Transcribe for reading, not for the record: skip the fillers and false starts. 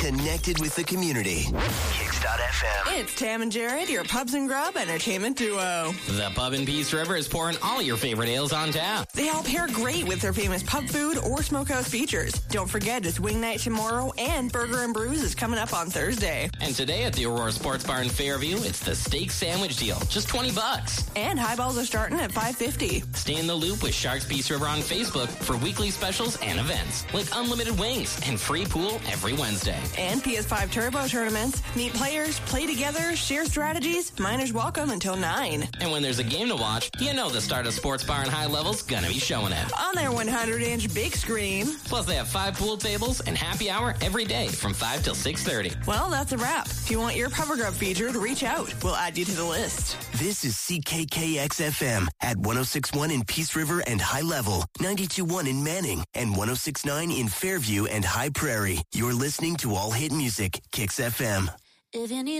connected with the community. Kicks.fm. It's Tam and Jared, your Pubs and Grub entertainment duo. The Pub in Peace River is pouring all your favorite ales on tap. They all pair great with their famous pub food or smokehouse features. Don't forget, it's wing night tomorrow, and Burger and Brews is coming up on Thursday. And today at the Aurora Sports Bar in Fairview, it's the steak sandwich deal, just $20. And highballs are starting at $5.50. Stay in the loop with Sharks Peace River on Facebook for weekly specials and events, like unlimited wings and free pool every Wednesday. And PS5 Turbo tournaments. Meet players, play together, share strategies. Minors welcome until 9. And when there's a game to watch, you know the Stardust Sports Bar in High Level's gonna be showing it. On their 100-inch big screen. Plus, they have 5 pool tables and happy hour every day from 5 till 6:30. Well, that's a wrap. If you want your Pub or Grub featured, reach out. We'll add you to the list. This is CKKX-FM at 106.1 in Peace River and High Level, 92.1 in Manning, and 106.9 in Fairview and High Prairie. You're listening to All Hit Music, Kicks FM. If you need